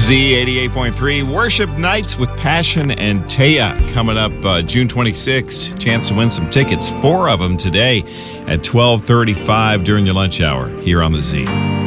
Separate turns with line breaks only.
Z88.3 Worship Nights with Passion and Taya coming up June 26th. Chance to win some tickets, 4 of them today at 12:35 during your lunch hour here on the Z.